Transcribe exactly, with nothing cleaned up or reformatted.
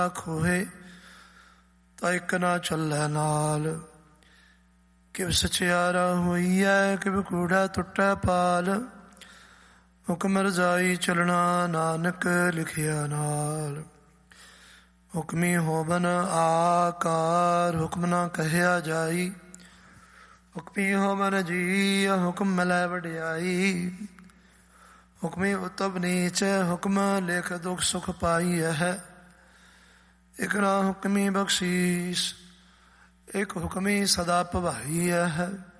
ਖੋਹੇ ਤਾਂ ਇੱਕ ਨਾ ਚੱਲੈ ਨਾਲ। ਕਿਵ ਸਚਿਆਰਾ ਹੋਈਐ ਕਿਵ ਕੂੜਾ ਟੁੱਟੈ ਪਾਲ। ਹੁਕਮ ਰਜਾਈ ਚੱਲਣਾ ਨਾਨਕ ਲਿਖਿਆ ਨਾਲ। ਹੁਕਮੀ ਹੋਵਨ ਆਕਾਰ ਹੁਕਮ ਨਾ ਕਹਿਆ ਜਾਈ। ਹੁਕਮੀ ਹੋਵਨ ਜੀ ਹੁਕਮ ਮਿਲੈ ਵਡਿਆਈ। ਹੁਕਮੀ ਉਤਬ ਨੀਚ ਹੁਕਮ ਲਿਖ ਦੁਖ ਸੁਖ ਪਾਈ ਹੈ। ਇਕ ਨਾ ਹੁਕਮੀ ਬਖਸ਼ੀਸ ਇਕ ਹੁਕਮੀ ਸਦਾ ਭਵਾਈ ਹੈ।